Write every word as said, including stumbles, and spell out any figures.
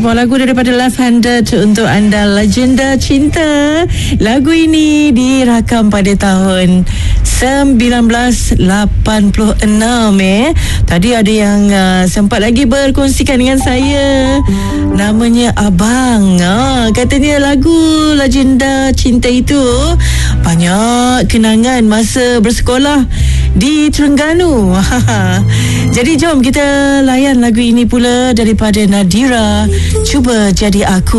sebuah lagu daripada Left Handed untuk anda, Legenda Cinta. Lagu ini dirakam pada tahun sembilan belas lapan puluh enam. eh. Tadi ada yang uh, sempat lagi berkongsikan dengan saya, namanya Abang. Ah, katanya lagu Legenda Cinta itu banyak kenangan masa bersekolah di Terengganu. Jadi jom kita layan lagu ini pula daripada Nadira, Cuba Jadi Aku.